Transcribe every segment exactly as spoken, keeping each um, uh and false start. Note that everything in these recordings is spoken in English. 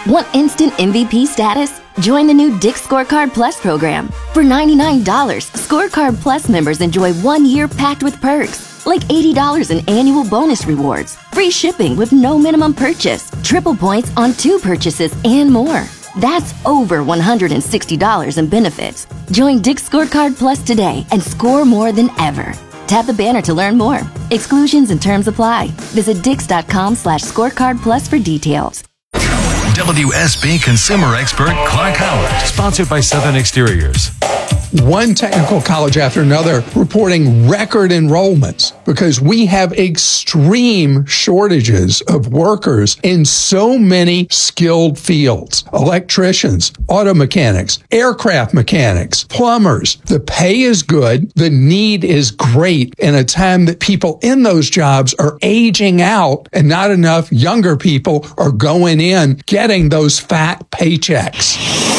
Want instant M V P status? Join the new Dick's Scorecard Plus program. For ninety-nine dollars, Scorecard Plus members enjoy one year packed with perks, like eighty dollars in annual bonus rewards, free shipping with no minimum purchase, triple points on two purchases, and more. That's over one hundred sixty dollars in benefits. Join Dick's Scorecard Plus today and score more than ever. Tap the banner to learn more. Exclusions and terms apply. Visit dix.com slash scorecard plus for details. W S B consumer expert Clark Howard. Sponsored by Southern Exteriors. One technical college after another reporting record enrollments because we have extreme shortages of workers in so many skilled fields. Electricians, auto mechanics, aircraft mechanics, plumbers. The pay is good. The need is great in a time that people in those jobs are aging out and not enough younger people are going in getting those fat paychecks.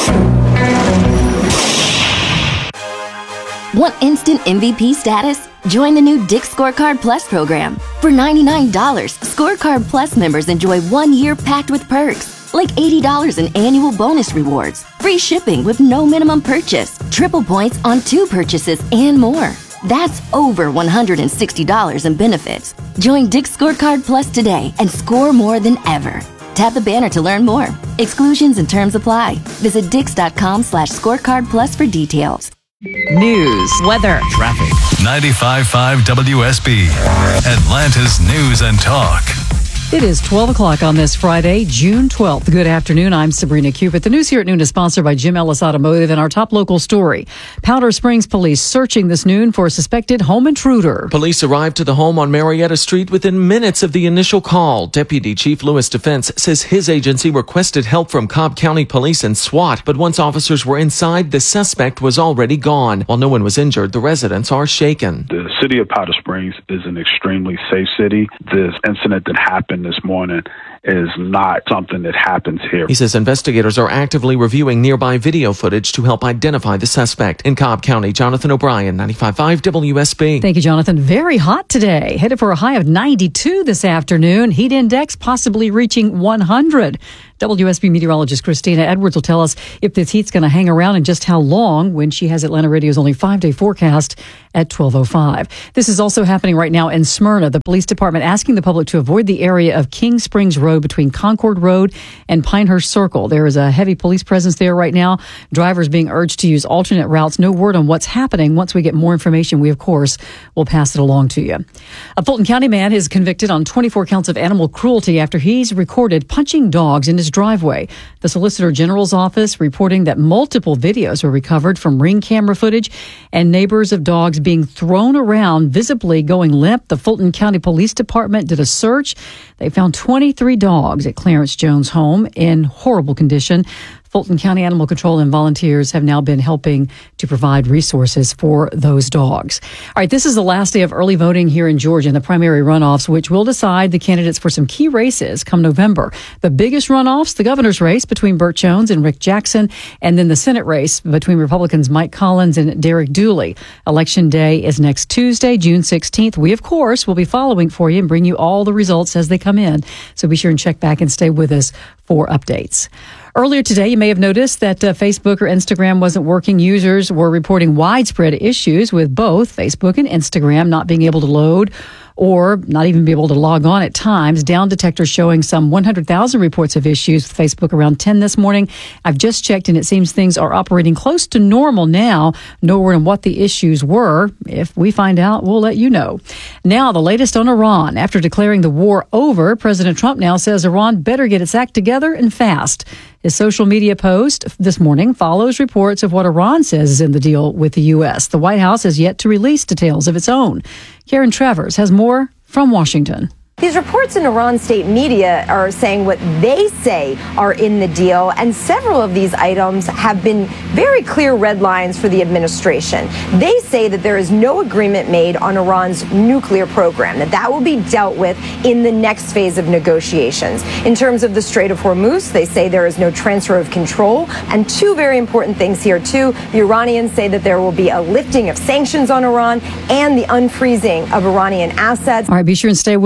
Want instant M V P status? Join the new Dick's Scorecard Plus program. For ninety-nine dollars, Scorecard Plus members enjoy one year packed with perks, like eighty dollars in annual bonus rewards, free shipping with no minimum purchase, triple points on two purchases, and more. That's over one hundred sixty dollars in benefits. Join Dick's Scorecard Plus today and score more than ever. Tap the banner to learn more. Exclusions and terms apply. Visit dix.com slash scorecard plus for details. News, weather, Traffic. ninety-five point five W S B, Atlanta's News and Talk. It is twelve o'clock on this Friday, June twelfth. Good afternoon. I'm Sabrina Cupid. The news here at noon is sponsored by Jim Ellis Automotive and our top local story. Powder Springs police searching this noon for a suspected home intruder. Police arrived to the home on Marietta Street within minutes of the initial call. Deputy Chief Lewis Defense says his agency requested help from Cobb County Police and SWAT, but once officers were inside, the suspect was already gone. While no one was injured, the residents are shaken. The city of Powder Springs is an extremely safe city. This incident that happened this morning is not something that happens here. He says investigators are actively reviewing nearby video footage to help identify the suspect. In Cobb County, Jonathan O'Brien, ninety-five point five W S B. Thank you, Jonathan. Very hot today. Headed for a high of ninety-two this afternoon. Heat index possibly reaching one hundred. W S B meteorologist Christina Edwards will tell us if this heat's going to hang around and just how long when she has Atlanta Radio's only five-day forecast at twelve oh five. This is also happening right now in Smyrna. The police department asking the public to avoid the area of King Springs Road between Concord Road and Pinehurst Circle. There is a heavy police presence there right now. Drivers being urged to use alternate routes. No word on what's happening. Once we get more information, we, of course, will pass it along to you. A Fulton County man is convicted on twenty-four counts of animal cruelty after he's recorded punching dogs in his driveway. The Solicitor General's office reporting that multiple videos were recovered from Ring camera footage and neighbors of dogs being thrown around, visibly going limp. The Fulton County Police Department did a search. They found twenty-three dogs at Clarence Jones' home in horrible condition. Fulton County Animal Control and volunteers have now been helping to provide resources for those dogs. All right, this is the last day of early voting here in Georgia in the primary runoffs, which will decide the candidates for some key races come November. The biggest runoffs, the governor's race between Burt Jones and Rick Jackson, and then the Senate race between Republicans Mike Collins and Derek Dooley. Election day is next Tuesday, June sixteenth. We, of course, will be following for you and bring you all the results as they come in. So be sure and check back and stay with us for updates. Earlier today, you may have noticed that uh, Facebook or Instagram wasn't working. Users were reporting widespread issues with both Facebook and Instagram not being able to load or not even be able to log on at times. Down Detector showing some one hundred thousand reports of issues with Facebook around ten this morning. I've just checked and it seems things are operating close to normal now. No word on what the issues were. If we find out, we'll let you know. Now, the latest on Iran. After declaring the war over, President Trump now says Iran better get its act together and fast. His social media post this morning follows reports of what Iran says is in the deal with the U S. The White House has yet to release details of its own. Karen Travers has more from Washington. These reports in Iran state media are saying what they say are in the deal, and several of these items have been very clear red lines for the administration. They say that there is no agreement made on Iran's nuclear program, that that will be dealt with in the next phase of negotiations. In terms of the Strait of Hormuz, they say there is no transfer of control, and two very important things here too. The Iranians say that there will be a lifting of sanctions on Iran and the unfreezing of Iranian assets. All right, be sure and stay with us.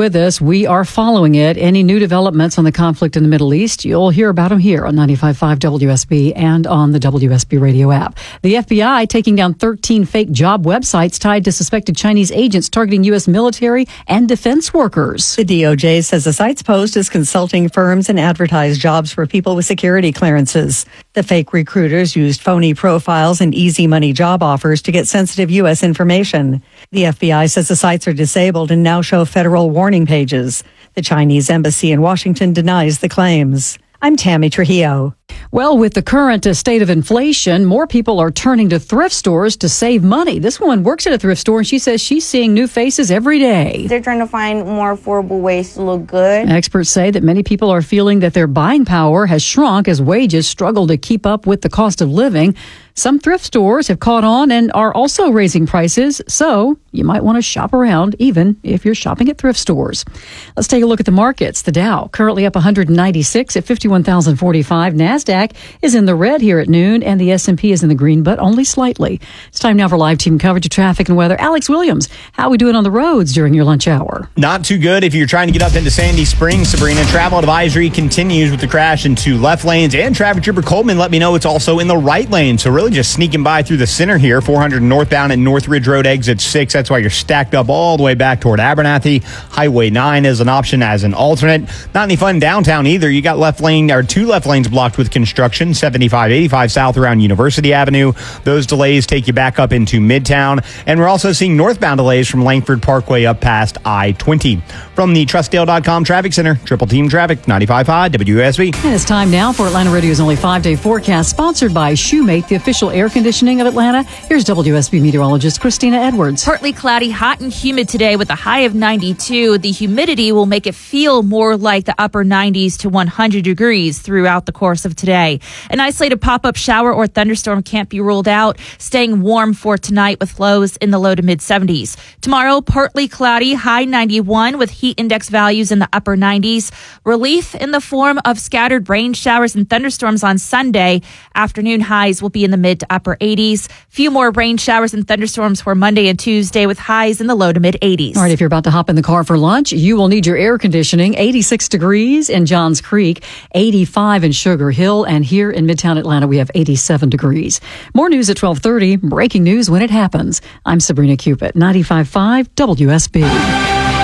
We are following it. Any new developments on the conflict in the Middle East, you'll hear about them here on ninety-five point five W S B and on the W S B radio app. The F B I taking down thirteen fake job websites tied to suspected Chinese agents targeting U S military and defense workers. The D O J says the sites posed as consulting firms and advertised jobs for people with security clearances. The fake recruiters used phony profiles and easy money job offers to get sensitive U S information. The F B I says the sites are disabled and now show federal warning pages. The Chinese embassy in Washington denies the claims. I'm Tammy Trujillo. Well, with the current uh, state of inflation, more people are turning to thrift stores to save money. This woman works at a thrift store, and she says she's seeing new faces every day. They're trying to find more affordable ways to look good. Experts say that many people are feeling that their buying power has shrunk as wages struggle to keep up with the cost of living. Some thrift stores have caught on and are also raising prices, so you might want to shop around even if you're shopping at thrift stores. Let's take a look at the markets. The Dow currently up one hundred ninety-six at fifty-one thousand forty-five. NASDAQ is in the red here at noon, and the S and P is in the green, but only slightly. It's time now for live team coverage of traffic and weather. Alex Williams, how are we doing on the roads during your lunch hour? Not too good if you're trying to get up into Sandy Springs. Sabrina, travel advisory continues with the crash into left lanes, and traffic trooper Coleman let me know it's also in the right lane, so really just sneaking by through the center here. four hundred northbound at North Ridge Road exit six. That's why you're stacked up all the way back toward Abernathy. Highway nine is an option as an alternate. Not any fun downtown either. You got left lane or two left lanes blocked with construction. seventy-five eighty-five south around University Avenue. Those delays take you back up into Midtown. And we're also seeing northbound delays from Langford Parkway up past I twenty. From the Trustdale dot com Traffic Center, Triple Team Traffic, ninety-five point five W S B. And it's time now for Atlanta Radio's only five-day forecast, sponsored by Shoemate, the official air conditioning of Atlanta. Here's W S B meteorologist Christina Edwards. Partly cloudy, hot and humid today with a high of ninety-two. The humidity will make it feel more like the upper nineties to one hundred degrees throughout the course of today. An isolated pop-up shower or thunderstorm can't be ruled out. Staying warm for tonight with lows in the low to mid seventies. Tomorrow, partly cloudy, high ninety-one with heat index values in the upper nineties. Relief in the form of scattered rain showers and thunderstorms on Sunday. Afternoon highs will be in the mid to upper eighties. Few more rain showers and thunderstorms for Monday and Tuesday with highs in the low to mid eighties. All right, if you're about to hop in the car for lunch, you will need your air conditioning. eighty-six degrees in Johns Creek, eighty-five in Sugar Hill, and here in Midtown Atlanta, we have eighty-seven degrees. More news at twelve thirty. Breaking news when it happens. I'm Sabrina Cupid, ninety-five point five W S B.